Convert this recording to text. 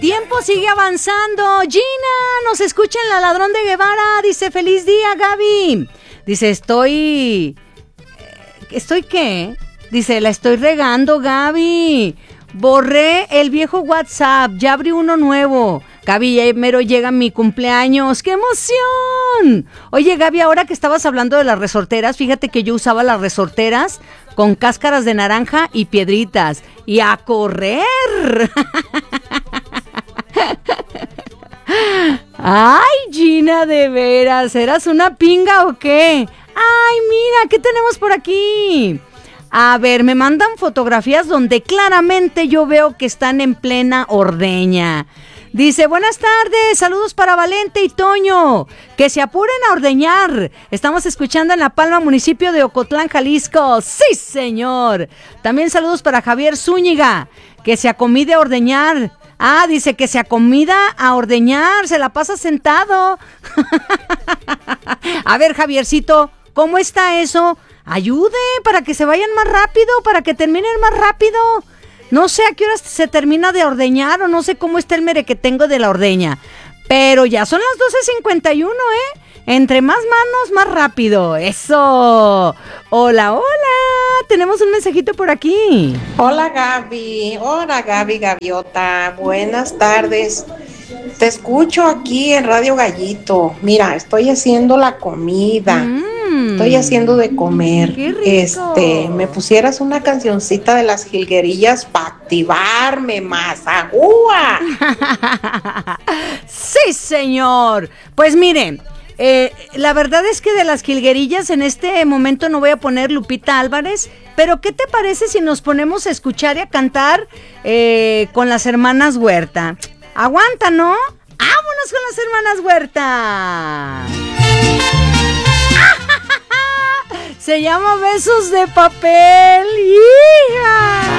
tiempo sigue avanzando. Gina, nos escucha en La Ladrón de Guevara. Dice, feliz día, Gaby. Dice, ¿Estoy qué? Dice, la estoy regando, Gaby. Borré el viejo WhatsApp, ya abrí uno nuevo. Gaby, ya mero llega mi cumpleaños. ¡Qué emoción! Oye, Gaby, ahora que estabas hablando de las resorteras, fíjate que yo usaba las resorteras con cáscaras de naranja y piedritas. ¡Y a correr! ¡Ay, Gina, de veras! ¿Eras una pinga o qué? ¡Ay, mira! ¿Qué tenemos por aquí? A ver, me mandan fotografías donde claramente yo veo que están en plena ordeña. Dice, buenas tardes, saludos para Valente y Toño, que se apuren a ordeñar. Estamos escuchando en La Palma, municipio de Ocotlán, Jalisco. ¡Sí, señor! También saludos para Javier Zúñiga, que se acomide a ordeñar. Ah, dice que se acomida a ordeñar, se la pasa sentado. A ver, Javiercito, ¿cómo está eso? Ayude para que se vayan más rápido, para que terminen más rápido. No sé a qué hora se termina de ordeñar o no sé cómo está el merequetengo de la ordeña. Pero ya son las 12:51, ¿eh? Entre más manos, más rápido. ¡Eso! Hola, hola. Tenemos un mensajito por aquí. Hola, Gaby. Hola, Gaby Gaviota. Buenas tardes. Te escucho aquí en Radio Gallito. Mira, estoy haciendo la comida. Estoy haciendo de comer. ¡Qué rico! Me pusieras una cancioncita de las jilguerillas para activarme más. ¡Agúa! ¡Sí, señor! Pues miren, la verdad es que de las jilguerillas en este momento no voy a poner Lupita Álvarez, pero ¿qué te parece si nos ponemos a escuchar y a cantar con las hermanas Huerta? Aguanta, ¿no? ¡Vámonos con las hermanas Huerta! Se llama Besos de Papel. ¡Hija!